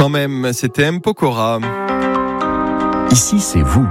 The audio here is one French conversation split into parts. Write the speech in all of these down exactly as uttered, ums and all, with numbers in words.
Quand même, c'était M. Pokora. Ici, c'est vous.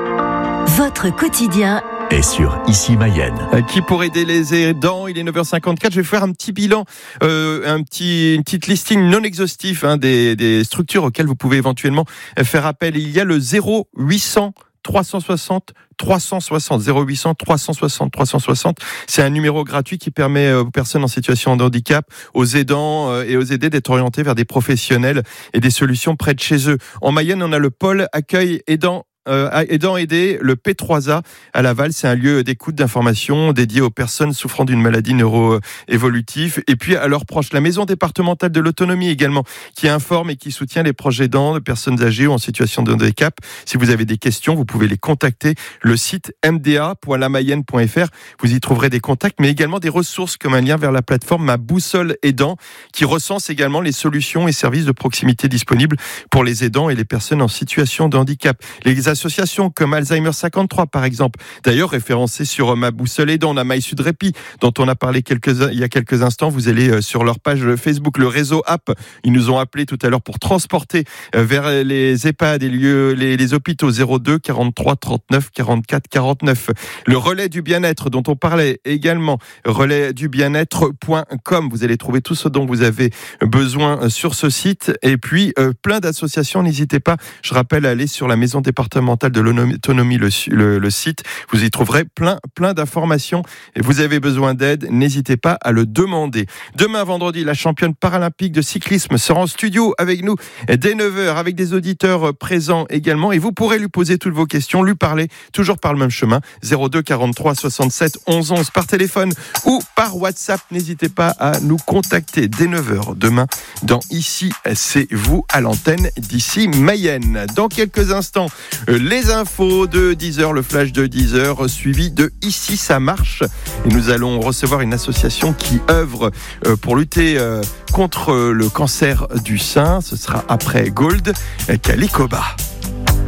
Votre quotidien est sur Ici Mayenne. Qui pour aider les aidants, il est neuf heures cinquante-quatre. Je vais faire un petit bilan, euh, un petit, une petite listing non exhaustif hein, des, des structures auxquelles vous pouvez éventuellement faire appel. Il y a le zéro huit cents trois cent soixante trois cent soixante, zéro huit cents trois cent soixante trois cent soixante. C'est un numéro gratuit qui permet aux personnes en situation de handicap, aux aidants et aux aidés d'être orientés vers des professionnels et des solutions près de chez eux. En Mayenne, on a le pôle accueil aidant Euh, aidant aider, le P trois A à Laval, c'est un lieu d'écoute d'information dédié aux personnes souffrant d'une maladie neuro-évolutive et puis à leurs proches. La maison départementale de l'autonomie également, qui informe et qui soutient les proches aidants de personnes âgées ou en situation de handicap. Si vous avez des questions, vous pouvez les contacter. Le site m d a point la mayenne point f r, vous y trouverez des contacts, mais également des ressources comme un lien vers la plateforme Ma Boussole Aidant, qui recense également les solutions et services de proximité disponibles pour les aidants et les personnes en situation de handicap. Les associations comme Alzheimer cinquante-trois par exemple, d'ailleurs référencées sur Ma Boussole Aidant, on a My Sud Répit dont on a parlé quelques, il y a quelques instants, vous allez sur leur page Facebook, le réseau App, ils nous ont appelé tout à l'heure pour transporter vers les EHPAD et lieux, les, les hôpitaux zéro deux quarante-trois trente-neuf quarante-quatre quarante-neuf. Le relais du bien-être dont on parlait également, relais du bien-être point com, vous allez trouver tout ce dont vous avez besoin sur ce site et puis euh, plein d'associations, n'hésitez pas, je rappelle à aller sur la maison départementale de l'autonomie, le, le, le site, vous y trouverez plein, plein d'informations et vous avez besoin d'aide, n'hésitez pas à le demander. Demain vendredi, la championne paralympique de cyclisme sera en studio avec nous dès neuf heures avec des auditeurs présents également et vous pourrez lui poser toutes vos questions, lui parler toujours par le même chemin, zéro deux quarante-trois soixante-sept onze onze par téléphone ou par WhatsApp, n'hésitez pas à nous contacter dès neuf heures demain dans Ici c'est vous à l'antenne d'Ici Mayenne. Dans quelques instants, les infos de dix heures, le flash de dix heures, suivi de Ici ça marche. Et nous allons recevoir une association qui œuvre pour lutter contre le cancer du sein. Ce sera après Gold, Kalikoba.